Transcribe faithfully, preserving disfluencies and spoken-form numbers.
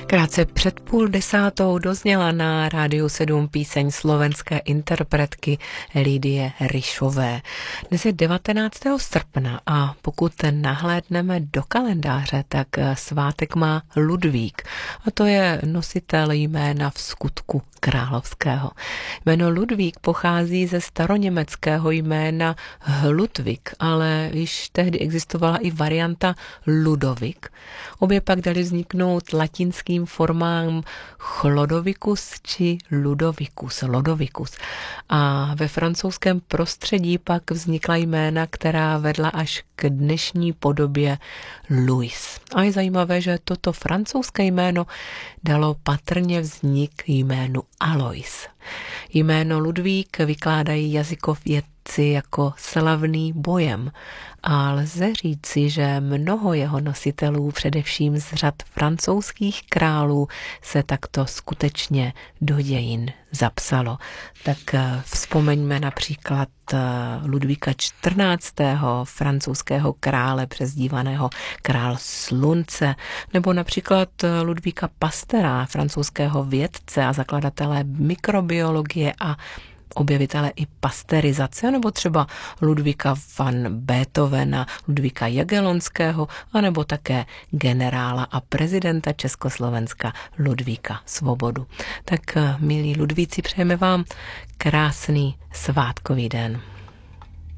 Krátce před půl desátou dozněla na Rádiu sedm píseň slovenské interpretky Lidie Ryšové. Dnes je devatenáctého srpna a pokud nahlédneme do kalendáře, tak svátek má Ludvík. A to je nositel jména v skutku královského. Jméno Ludvík pochází ze staroněmeckého jména Hludvik, ale již tehdy existovala i varianta Ludovik. Obě pak dali vzniknout latinským formám Chlodovicus či Ludovicus, Lodovicus. A ve francouzském prostředí pak vznikla jména, která vedla až k dnešní podobě Louis. A je zajímavé, že toto francouzské jméno dalo patrně vznik jménu Alois. Jméno Ludvík vykládají jazykovědci jako slavný bojem a lze říci, že mnoho jeho nositelů, především z řad francouzských králů, se takto skutečně do dějin zapsalo. Tak vzpomeňme například Ludvíka čtrnáctého, francouzského krále přezdívaného král slunce, nebo například Ludvíka Pastera, francouzského vědce a zakladatele mikrobiologie a objevitele i pasterizace, nebo třeba Ludvíka van Beethovena, Ludvíka Jagellonského, anebo také generála a prezidenta Československa Ludvíka Svobodu. Tak, milí Ludvíci, přejeme vám krásný svátkový den.